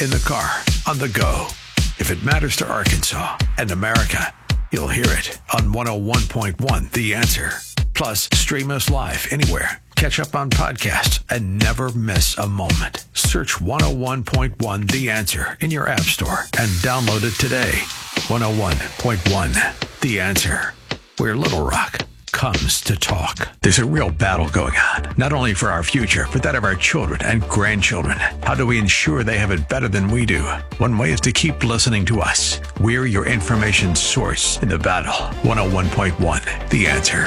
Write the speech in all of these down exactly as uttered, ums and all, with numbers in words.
in the car, on the go. If it matters to Arkansas and America, you'll hear it on one oh one point one The Answer. Plus, stream us live anywhere. Catch up on podcasts and never miss a moment. Search one oh one point one The Answer in your app store and download it today. one oh one point one The Answer, where Little Rock comes to talk. There's a real battle going on, not only for our future, but that of our children and grandchildren. How do we ensure they have it better than we do? One way is to keep listening to us. We're your information source in the battle. one oh one point one The Answer.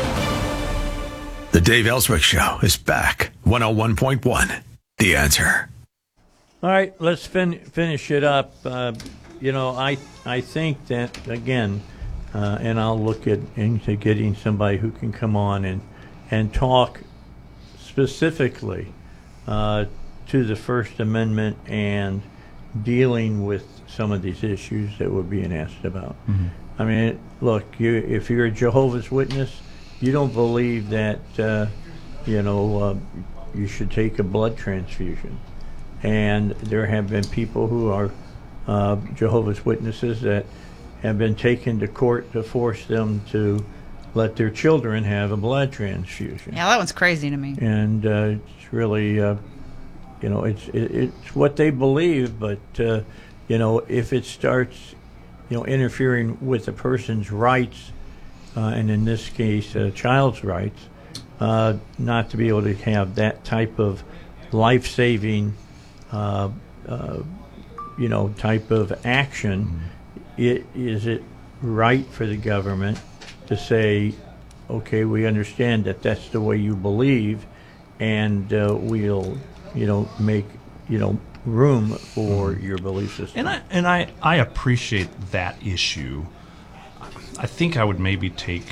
The Dave Ellswick Show is back. one oh one point one The Answer. All right, let's fin- finish it up. Uh, you know, I I think that, again, uh, and I'll look at into getting somebody who can come on and, and talk specifically uh, to the First Amendment and dealing with some of these issues that we're being asked about. Mm-hmm. I mean, look, you, if you're a Jehovah's Witness, you don't believe that, uh, you know, uh, you should take a blood transfusion. And there have been people who are uh, Jehovah's Witnesses that have been taken to court to force them to let their children have a blood transfusion. Yeah, that one's crazy to me. And uh, it's really, uh, you know, it's it, it's what they believe, but, uh, you know, if it starts, you know, interfering with a person's rights, Uh, and in this case, a uh, child's rights, uh, not to be able to have that type of life-saving, uh, uh, you know, type of action. Mm-hmm. It, is it right for the government to say, okay, we understand that that's the way you believe, and uh, we'll, you know, make, you know, room for mm-hmm. your belief system? And I and I, I appreciate that issue. I think I would maybe take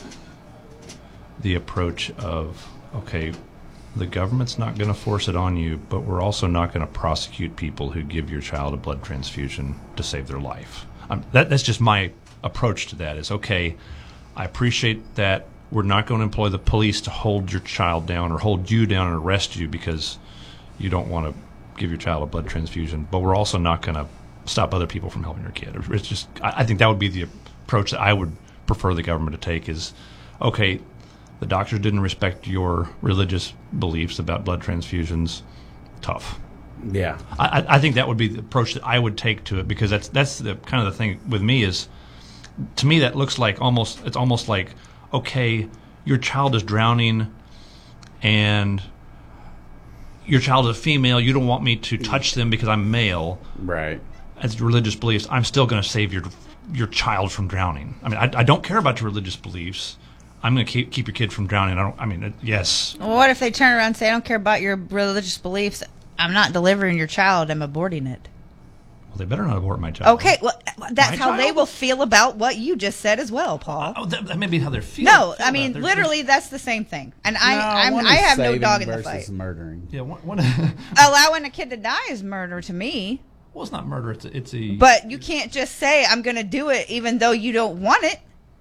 the approach of, okay, the government's not going to force it on you, but we're also not going to prosecute people who give your child a blood transfusion to save their life. Um, that, that's just my approach to that is, okay, I appreciate that we're not going to employ the police to hold your child down or hold you down and arrest you because you don't want to give your child a blood transfusion, but we're also not going to stop other people from helping your kid. It's just, I, I think that would be the approach that I would prefer the government to take is, okay, the doctors didn't respect your religious beliefs about blood transfusions. Tough. Yeah. I, I think that would be the approach that I would take to it because that's that's the kind of the thing with me is, to me that looks like almost, it's almost like, okay, your child is drowning and your child is a female, you don't want me to touch them because I'm male. Right. As religious beliefs, I'm still going to save your your child from drowning. I mean, I, I don't care about your religious beliefs. I'm going to keep keep your kid from drowning. I don't. I mean, it, yes. Well, what if they turn around and say, "I don't care about your religious beliefs. I'm not delivering your child. I'm aborting it." Well, they better not abort my child. Okay, well, that's my how child? they will feel about what you just said as well, Paul. Oh, that, that may be how they're feeling. No, feel I mean, they're, literally, they're, that's the same thing. And I, no, I'm, one I is have no saving dog in the versus fight. Murdering. Yeah, one, one Allowing a kid to die is murder to me. Well, it's not murder. It's a, it's a. But you can't just say, I'm going to do it even though you don't want it.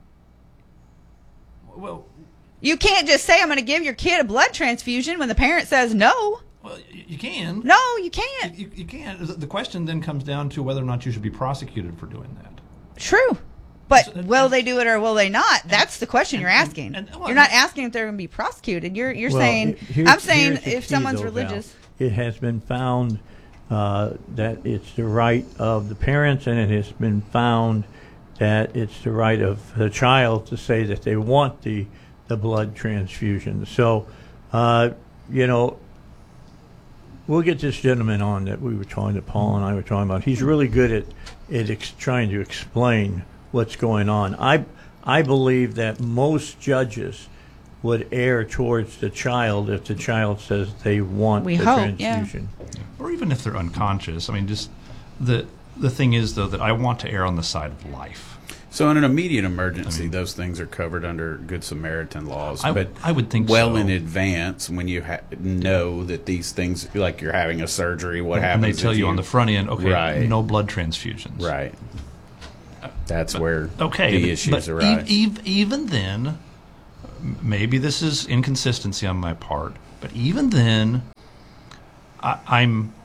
Well, you can't just say, I'm going to give your kid a blood transfusion when the parent says no. Well, you can. No, you can't. You, you can't. The question then comes down to whether or not you should be prosecuted for doing that. True. But So, will they do it or will they not? That's the question and, you're asking. and, and, well, you're not asking if they're going to be prosecuted. You're you're Well, saying, here's- I'm saying here's the if key, someone's though, Val. religious. It has been found uh, that it's the right of the parents, and it has been found that it's the right of the child to say that they want the, the blood transfusion. So, uh, you know, we'll get this gentleman on that we were talking to, Paul and I were talking about. He's really good at, at ex- trying to explain what's going on. I, I believe that most judges would err towards the child if the child says they want We the hope, yeah. transfusion. Or even if they're unconscious. I mean, just the the thing is, though, that I want to err on the side of life. So in an immediate emergency, I mean, those things are covered under Good Samaritan laws. I, but I would think well so. in advance, when you ha- know that these things, like you're having a surgery, what and happens? they tell if you on the front end, okay, Right. no blood transfusions. Right. That's where Okay, the but, issues but arise. e- e- even then, maybe this is inconsistency on my part, but even then, I, I'm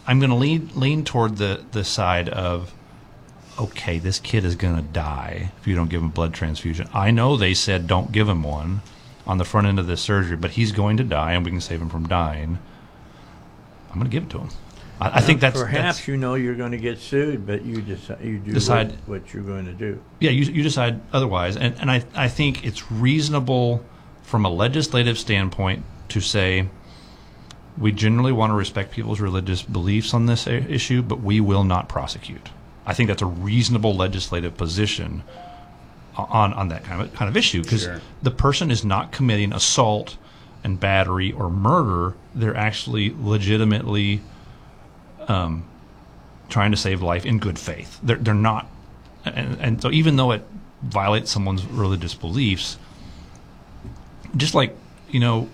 I'm going to lean lean toward the, the side of, okay, this kid is going to die if you don't give him a blood transfusion. I know they said don't give him one on the front end of this surgery, but he's going to die, and we can save him from dying. I'm going to give it to him. I, I think that's perhaps that's, you know you're going to get sued, but you decide you do decide what, what you're going to do. Yeah, you you decide otherwise, and and I I think it's reasonable from a legislative standpoint to say we generally want to respect people's religious beliefs on this a- issue, but we will not prosecute. I think that's a reasonable legislative position on on that kind of kind of issue, because Sure. the person is not committing assault and battery or murder. They're actually legitimately um, trying to save life in good faith. They're they're not, and, and so even though it violates someone's religious beliefs, just like, you know,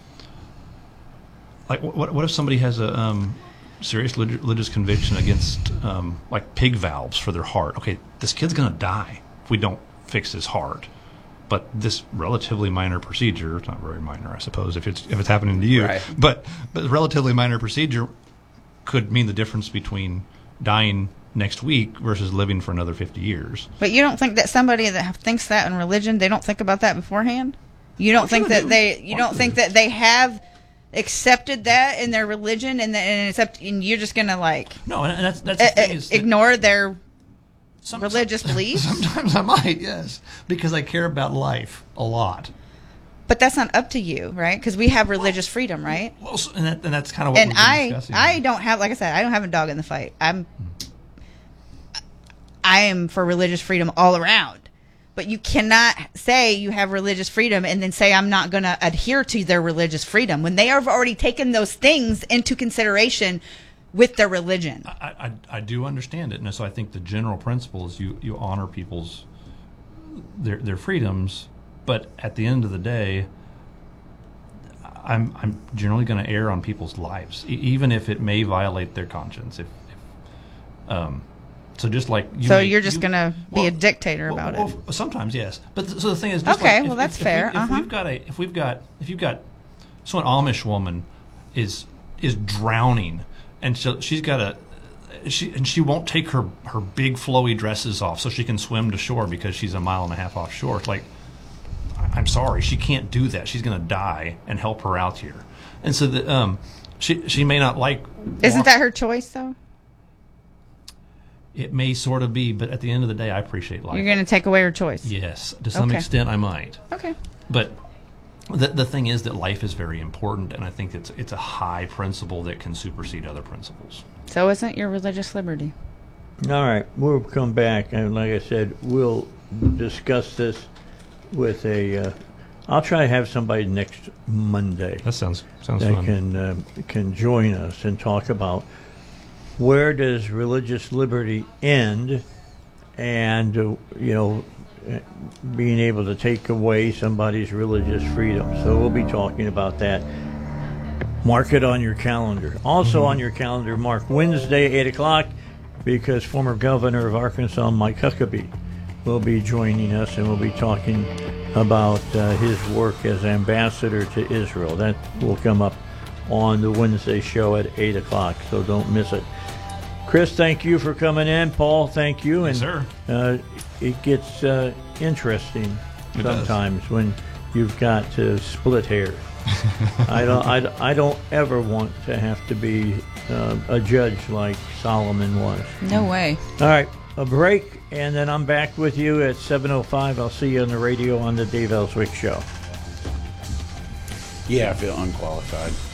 like what what if somebody has a um, serious relig- religious conviction against um, like pig valves for their heart? Okay, this kid's gonna die if we don't fix his heart. But this relatively minor procedure, it's not very minor, I suppose, if it's if it's happening to you, Right. but but relatively minor procedure could mean the difference between dying next week versus living for another fifty years. But you don't think that somebody that thinks that in religion, they don't think about that beforehand? You don't What think do I that do? they you What don't do I think do? that they have accepted that in their religion, and, the, and it's up to, and you're just gonna like No, and that's that's the uh, thing uh, is that ignore their some- religious beliefs? Sometimes I might, yes, because I care about life a lot. But that's not up to you, right? Because we have religious freedom, right? Well, so- and, that, and that's kind of what And we've been I, discussing. I don't have, like I said, I don't have a dog in the fight. I'm, I am for religious freedom all around. But you cannot say you have religious freedom and then say I'm not going to adhere to their religious freedom when they have already taken those things into consideration with their religion. I, I, I do understand it, and so I think the general principle is you, you honor people's their their freedoms, but at the end of the day, I'm I'm generally going to err on people's lives, e- even if it may violate their conscience. If, if um, so, just like you So may- you're just you- going to be well, a dictator well, about well, it. sometimes, yes, but th- so the thing is, just Okay, like if- well, that's if, if fair, We, if uh-huh. we've got a if we've got if you've got so an Amish woman is is drowning, and so she's got a she and she won't take her her big flowy dresses off so she can swim to shore because she's a mile and a half offshore. It's like, I- I'm sorry, she can't do that. She's going to die, and help her out here. And so the um she she may not like. Isn't walk- that her choice, though? It may sort of be, but at the end of the day, I appreciate life. You're going to take away her choice. Yes, to some Okay. extent, I might. Okay. But the the thing is that life is very important, and I think it's it's a high principle that can supersede other principles. So isn't your religious liberty? All right, we'll come back, and like I said, we'll discuss this with a. Uh, I'll try to have somebody next Monday That sounds sounds that fun. can uh, can join us and talk about where does religious liberty end, and uh, you know, uh, being able to take away somebody's religious freedom. So we'll be talking about that. Mark it on your calendar. Also on your calendar, mark Wednesday, eight o'clock, because former governor of Arkansas, Mike Huckabee, will be joining us, and we'll be talking about uh, his work as ambassador to Israel. That will come up on the Wednesday show at eight o'clock, so don't miss it. Chris, thank you for coming in. Paul, thank you. And Yes, sir. Uh, it gets uh, interesting It does. sometimes when you've got to split hairs. I don't. I, I don't ever want to have to be uh, a judge like Solomon was. No way. All right, a break, and then I'm back with you at seven oh five. I'll see you on the radio on the Dave Ellswick Show. Yeah, I feel unqualified.